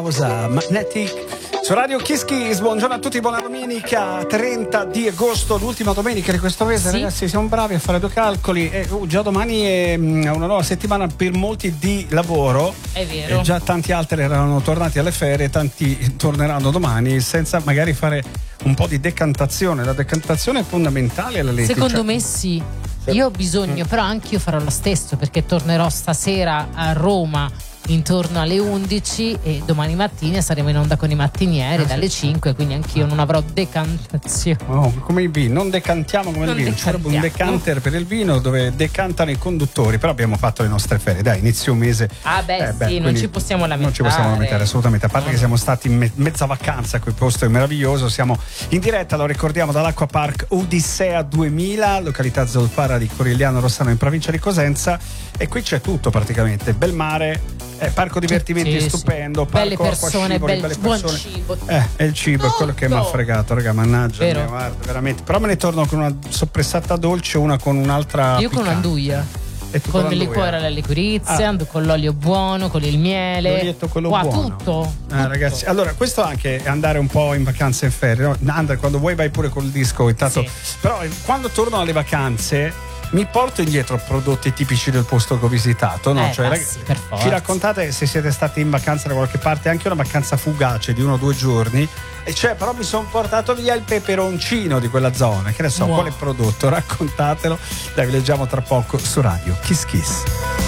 Rosa, Magnetic. Su Radio Kiss Kiss, buongiorno a tutti, buona domenica, 30 di agosto, l'ultima domenica di questo mese, sì. Ragazzi, siamo bravi a fare due calcoli e già domani è una nuova settimana per molti di lavoro. È vero. E già tanti altri erano tornati alle ferie, tanti torneranno domani senza magari fare un po' di decantazione. La decantazione è fondamentale alla legge. Secondo me sì. Io ho bisogno, però anche io farò lo stesso, perché tornerò stasera a Roma intorno alle 11 e domani mattina saremo in onda con i mattinieri dalle 5, quindi anch'io non avrò decantazione. Oh, come il vino, non decantiamo come il vino, c'è un decanter per il vino dove decantano i conduttori, però abbiamo fatto le nostre ferie, dai, inizio mese. Sì, non ci possiamo lamentare. Non ci possiamo lamentare assolutamente, a parte che siamo stati in mezza vacanza, quel posto è meraviglioso, siamo in diretta, lo ricordiamo, dall'Acqua Park Odissea 2000, località Zolfara di Corigliano Rossano in provincia di Cosenza, e qui c'è tutto praticamente, bel mare. Parco divertimenti stupendo, belle parco persone, belle persone. buon cibo. E il cibo è quello che mi ha fregato, raga, mannaggia, Vero. Guarda, veramente. Però me ne torno con una soppressata dolce, una con un'altra Io piccante. con un'anduia. Con il liquore alle liquirizia, con l'olio buono, con il miele. L'olietto quello buono. Tutto. Ragazzi, allora questo anche è andare un po' in vacanza in ferie, no? Andare, quando vuoi vai pure col disco intanto. Sì. Però quando torno alle vacanze mi porto indietro prodotti tipici del posto che ho visitato, no? Cioè, ragazzi, per forza. ci raccontate se siete stati in vacanza da qualche parte, anche una vacanza fugace di 1 o 2 giorni, e cioè però mi sono portato via il peperoncino di quella zona, che ne so, quale prodotto, raccontatelo, dai, vi leggiamo tra poco su Radio Kiss Kiss.